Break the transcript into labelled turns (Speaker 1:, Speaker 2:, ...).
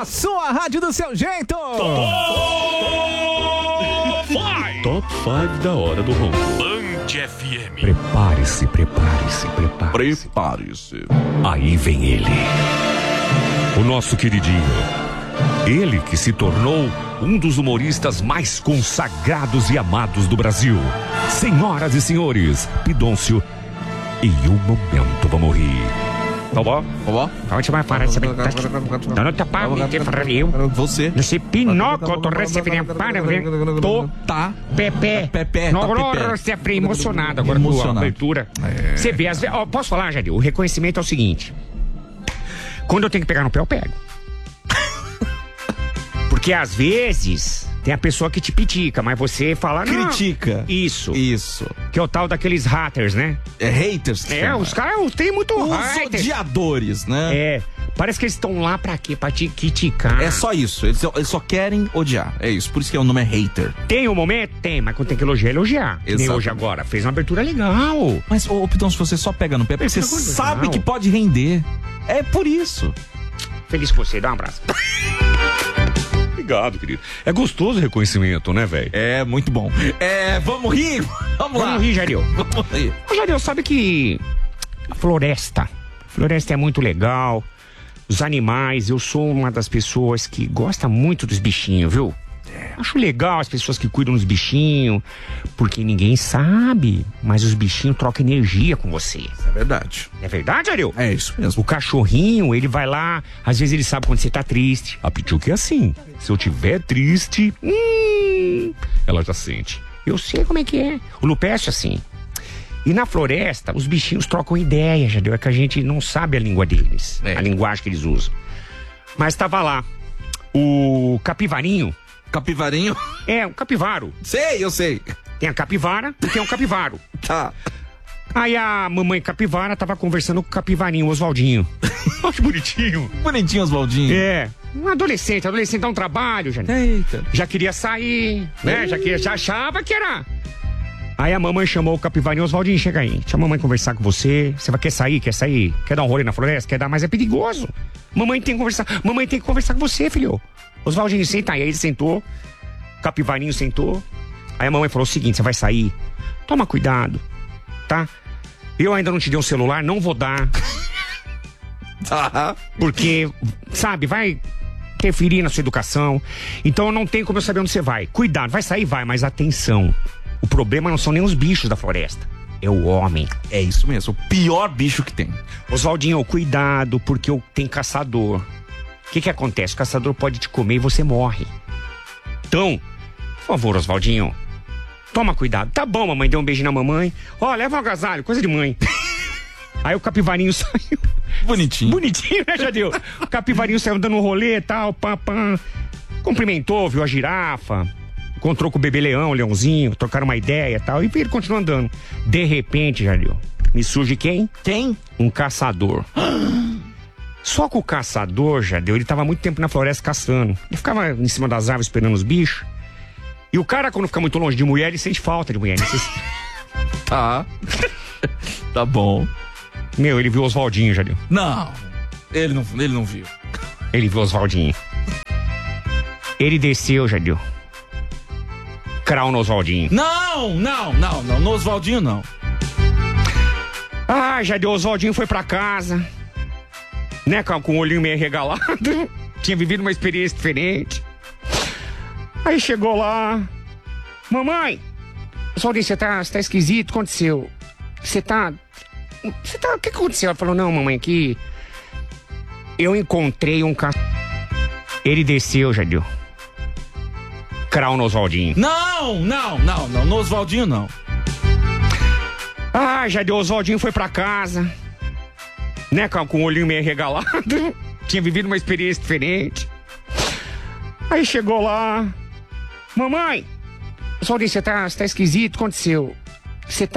Speaker 1: A sua rádio do seu jeito.
Speaker 2: Top 5 da hora do ronco.
Speaker 3: Band FM.
Speaker 2: Prepare-se.
Speaker 3: Prepare-se.
Speaker 2: Aí vem ele. O nosso queridinho. Ele que se tornou um dos humoristas mais consagrados e amados do Brasil. Senhoras e senhores, Pidoncio. E o momento vamos rir. Tá bom?
Speaker 4: Pode chamar para saber. Não te pague, que frio.
Speaker 1: Você.
Speaker 4: Nesse Pinóquio, tu recebeu para ver. Tô.
Speaker 1: Tá.
Speaker 4: Pepe. Você é emocionado agora com a abertura. Você vê, às vezes. Ó, posso falar, Jadil? O reconhecimento é o seguinte: quando eu tenho que pegar no pé, eu pego. Porque às vezes tem a pessoa que te pitica, mas você fala. Não,
Speaker 1: critica.
Speaker 4: Isso.
Speaker 1: Isso.
Speaker 4: Que é o tal daqueles haters, né?
Speaker 1: É haters. Que chama.
Speaker 4: Os caras têm muito
Speaker 1: Os
Speaker 4: haters.
Speaker 1: odiadores, né?
Speaker 4: É. Parece que eles estão lá pra quê? Pra te criticar.
Speaker 1: É só isso. Eles só querem odiar. É isso. Por isso que o nome é hater.
Speaker 4: Tem um momento? Tem, mas quando tem que elogiar, elogiar. Que nem hoje agora. Fez uma abertura legal.
Speaker 1: Mas, ô Pitão, se você só pega no pé, porque você sabe que pode render. É por isso.
Speaker 4: Feliz com você. Dá um abraço.
Speaker 2: Obrigado, querido. É gostoso o reconhecimento, né, velho?
Speaker 1: É, muito bom. Vamos rir? Vamos lá.
Speaker 4: Vamos rir, Jadil.
Speaker 1: Vamos rir.
Speaker 4: Ô, Jadil, sabe que a floresta é muito legal. Os animais, eu sou uma das pessoas que gosta muito dos bichinhos, viu? Acho legal as pessoas que cuidam dos bichinhos, porque ninguém sabe, mas os bichinhos trocam energia com você.
Speaker 1: É verdade.
Speaker 4: É verdade, Ariel?
Speaker 1: É isso mesmo.
Speaker 4: O cachorrinho, ele vai lá, às vezes ele sabe quando você tá triste.
Speaker 2: A Pichuca é assim. Se eu tiver triste, ela já sente.
Speaker 4: Eu sei como é que é. O Lupeste, assim. E na floresta, os bichinhos trocam ideia, já deu. É que a gente não sabe a língua deles, a linguagem que eles usam. Mas tava lá, o capivarinho.
Speaker 1: Capivarinho?
Speaker 4: É, um capivaro.
Speaker 1: Eu sei.
Speaker 4: Tem a capivara e tem um capivaro.
Speaker 1: Tá.
Speaker 4: Aí a mamãe capivara tava conversando com o capivarinho, o Oswaldinho. Olha que bonitinho.
Speaker 1: Bonitinho, Oswaldinho.
Speaker 4: É. Um adolescente dá um trabalho, já.
Speaker 1: Eita.
Speaker 4: Já queria sair, né? Já achava que era. Aí a mamãe chamou o capivarinho. Oswaldinho, chega aí. Deixa a mamãe conversar com você. Você quer sair? Quer dar um rolê na floresta? Quer dar? Mas é perigoso. Mamãe tem que conversar com você, filho. Oswaldinho, senta aí. Aí ele sentou. O capivarinho sentou. Aí a mamãe falou o seguinte: você vai sair. Toma cuidado, tá? Eu ainda não te dei um celular, não vou dar.
Speaker 1: Tá.
Speaker 4: Porque, sabe, vai interferir na sua educação. Então não tem como eu saber onde você vai. Cuidado, vai sair, vai, mas atenção. O problema não são nem os bichos da floresta, é o homem.
Speaker 1: É isso mesmo, o pior bicho que tem.
Speaker 4: Oswaldinho, cuidado, porque tem caçador. O que acontece? O caçador pode te comer e você morre. Então, por favor, Oswaldinho, toma cuidado. Tá bom, mamãe, deu um beijo na mamãe. Ó, leva um agasalho, coisa de mãe. Aí o capivarinho saiu.
Speaker 1: Bonitinho,
Speaker 4: né, Jadil? O capivarinho saiu dando um rolê e tal, pam. Cumprimentou, viu a girafa. Encontrou com o bebê leão, o leãozinho, trocaram uma ideia e tal. E ele continuou andando. De repente, Jadil, me surge quem?
Speaker 1: Quem?
Speaker 4: Um caçador. Só que o caçador, Jadil, ele tava muito tempo na floresta caçando. Ele ficava em cima das árvores esperando os bichos. E o cara, quando fica muito longe de mulher, ele sente falta de mulher.
Speaker 1: Tá. Tá bom.
Speaker 4: Meu, ele viu o Oswaldinho, Jadil.
Speaker 1: Não, ele não viu.
Speaker 4: Ele viu o Oswaldinho. Ele desceu, Jadil. Crau no Oswaldinho.
Speaker 1: Não, no Oswaldinho não.
Speaker 4: Ah, Jadil, o Oswaldinho foi pra casa, né, com o olhinho meio regalado. Tinha vivido uma experiência diferente. Aí chegou lá. Mamãe, Oswaldinho, você tá esquisito, o que aconteceu? O que aconteceu? Ela falou, não, mamãe, que eu encontrei um Ele desceu, Jadil. Crau no Oswaldinho.
Speaker 1: Não, no Oswaldinho não.
Speaker 4: Ah, Jadil, o Oswaldinho foi pra casa, né, com o olhinho meio regalado. Tinha vivido uma experiência diferente. Aí chegou lá. Mamãe, Oswaldinho, você tá esquisito, o que aconteceu?